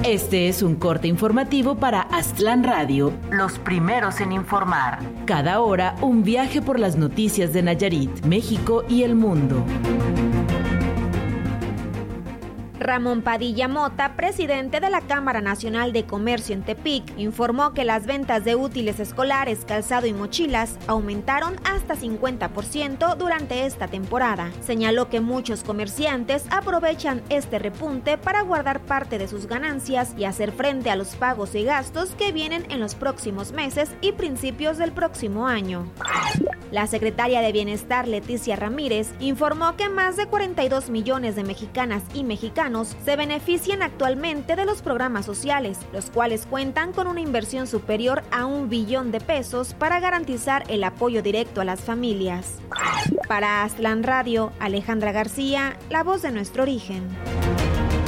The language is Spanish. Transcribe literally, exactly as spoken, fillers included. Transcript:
Este es un corte informativo para Aztlán Radio, los primeros en informar. Cada hora, un viaje por las noticias de Nayarit, México y el mundo. Ramón Padilla Mota, presidente de la Cámara Nacional de Comercio en Tepic, informó que las ventas de útiles escolares, calzado y mochilas aumentaron hasta cincuenta por ciento durante esta temporada. Señaló que muchos comerciantes aprovechan este repunte para guardar parte de sus ganancias y hacer frente a los pagos y gastos que vienen en los próximos meses y principios del próximo año. La secretaria de Bienestar, Leticia Ramírez, informó que más de cuarenta y dos millones de mexicanas y mexicanos se benefician actualmente de los programas sociales, los cuales cuentan con una inversión superior a un billón de pesos para garantizar el apoyo directo a las familias. Para Aztlán Radio, Alejandra García, la voz de nuestro origen.